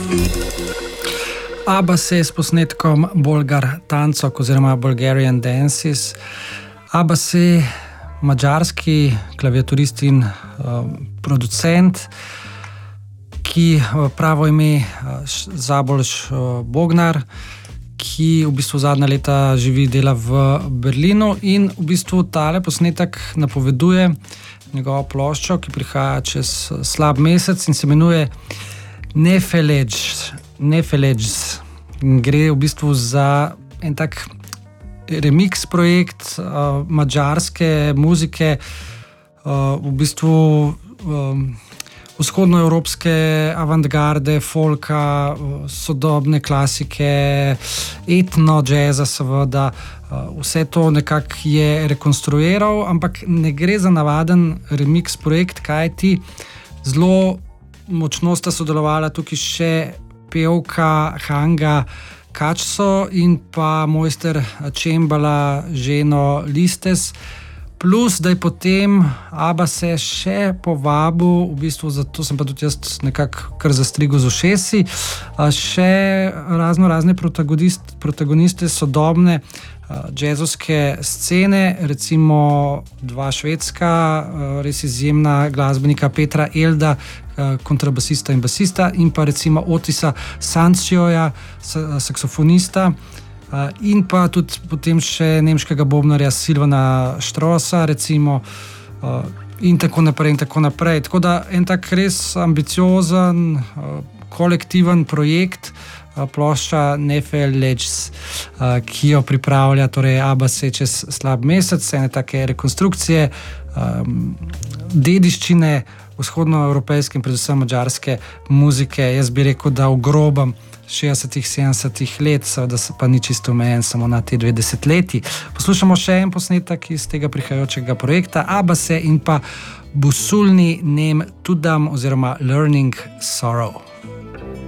Abase s posnetkom Bolgar Tancok oziroma Bulgarian Dances. Abase, mađarski klaviaturist in producent, ki pravo ime Szabolcs Bognar, ki v bistvu zadnja leta živi, dela v Berlinu in v bistvu tale posnetek napoveduje njegovo ploščo, ki prihaja čez slab mesec in se imenuje Nefeledž. Gre v bistvu za en tak remix projekt mađarske muzike, v bistvu vzhodnoevropske avantgarde, folka, sodobne klasike, etno džeza seveda. Vse to nekako je rekonstruiral, ampak ne gre za navaden remix projekt, kajti zelo močno sta sodelovala tukaj še pevka Hanga Kačso in pa mojster čembala Ženo Listes. Plus, da je potem Abase še povabil, v bistvu zato sem pa tudi jaz nekako kar zastrigel z ušesi, še razne protagoniste sodobne džezovske scene, recimo dva švedska, res izjemna glasbenika Petra Elda, kontrabasista in basista, in pa recimo Otisa Sancioja, saksofonista, in pa tudi potem še nemškega bobnarja Silvana Štrosa, recimo, in tako naprej. Tako da en tak res ambiciozen, kolektiven projekt, plošča Nefeledž, ki jo pripravlja torej Abase čez slab mesec, ene take rekonstrukcije dediščine vzhodnoevropejske in predvsem mađarske muzike. Jaz bi rekel, da v grobem 60-70 let, seveda pa ni čisto omejen samo na te 2 desetletji. Poslušamo še en posnetek iz tega prihajajočega projekta Abase in pa Busulni Nem Tudam oziroma Learning Sorrow.